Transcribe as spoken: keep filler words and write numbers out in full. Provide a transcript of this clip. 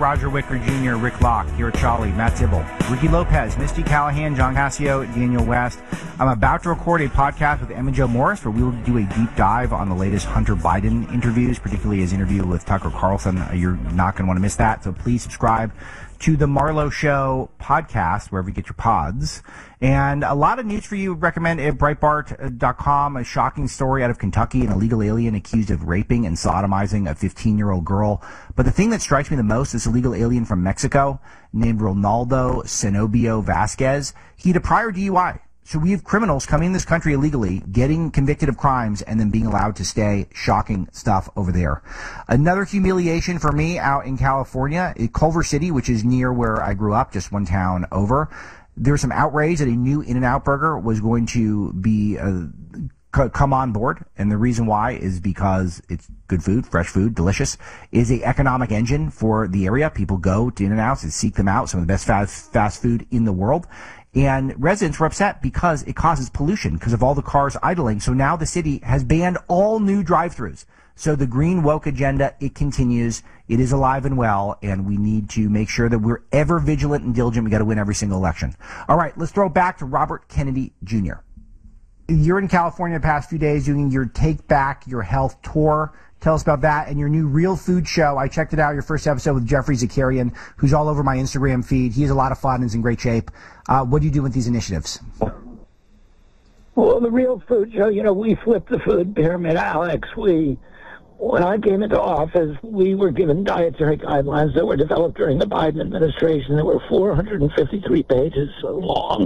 Roger Wicker Junior, Rick Locke, Garrett Charlie, Matt Tibble, Ricky Lopez, Misty Callahan, John Cassio, Daniel West. I'm about to record a podcast with Emma Jo Morris where we will do a deep dive on the latest Hunter Biden interviews, particularly his interview with Tucker Carlson. You're not going to want to miss that, so please subscribe to the Marlowe Show podcast, wherever you get your pods. And a lot of news for you. Recommend at Breitbart dot com, a shocking story out of Kentucky, an illegal alien accused of raping and sodomizing a fifteen-year-old girl. But the thing that strikes me the most is this illegal alien from Mexico named Ronaldo Cenobio Vasquez. He had a prior D U I. So we have criminals coming in this country illegally, getting convicted of crimes, and then being allowed to stay. Shocking stuff over there. Another humiliation for me out in California, in Culver City, which is near where I grew up, just one town over. There was some outrage that a new In-N-Out burger was going to be uh, c- come on board, and the reason why is because it's good food, fresh food, delicious, is a economic engine for the area. People go to In-N-Outs and seek them out, some of the best fast, fast food in the world. And residents were upset because it causes pollution because of all the cars idling. So now the city has banned all new drive-thrus. So the green woke agenda, it continues. It is alive and well, and we need to make sure that we're ever vigilant and diligent. We got to win every single election. All right, let's throw it back to Robert Kennedy Junior You're in California the past few days doing your Take Back Your Health tour. Tell us about that and your new Real Food show. I checked it out, your first episode with Jeffrey Zakarian, who's all over my Instagram feed. He has a lot of fun and is in great shape. Uh, what do you do with these initiatives? Well, the Real Food show, you know, we flipped the food pyramid, Alex. We, when I came into office, we were given dietary guidelines that were developed during the Biden administration that were four hundred fifty-three pages long.